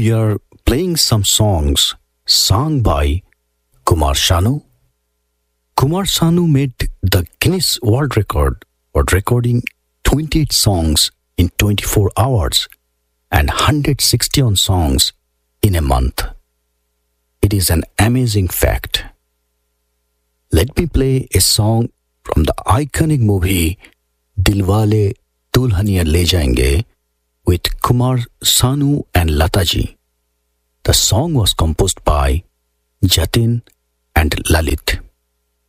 we are playing some songs sung by Kumar Sanu. Kumar Sanu made the Guinness World Record for recording 28 songs in 24 hours and 161 songs in a month. It is an amazing fact. Let me play a song from the iconic movie Dilwale Dulhaniya Le Jayenge with Kumar Sanu and Lataji. The song was composed by Jatin and Lalit.